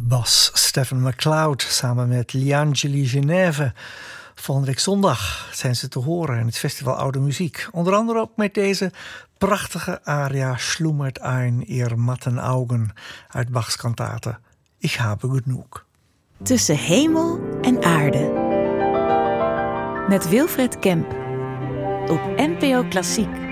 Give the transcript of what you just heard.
was Stephen MacLeod samen met Liangeli Genève. Volgende week zondag zijn ze te horen in het Festival Oude Muziek. Onder andere ook met deze prachtige aria Schlummert ein ihr matten Augen uit Bachs kantate Ich habe genug. Tussen hemel en aarde. Met Wilfred Kemp. Op NPO Klassiek.